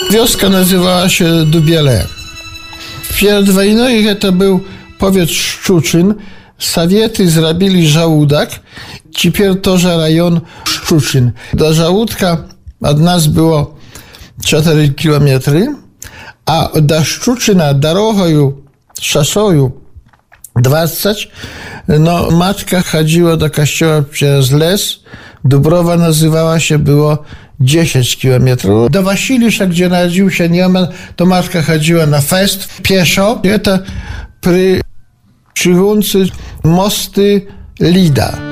Wioska nazywała się Dubiele. Przed wojną to był powiat Szczuczyn. Sowiety zrobili Żołądek. Teraz to rejon Szczuczyn. Do Żołądka od nas było 4 kilometry, a do Szczuczyna drogą, szosą 20. No, matka chodziła do kościoła przez les. Dubrowa nazywała się, było 10 kilometrów. Do Wasilisza, gdzie narodził się Nieoman, to matka chodziła na fest pieszo. To przy Przygóncy mosty Lida.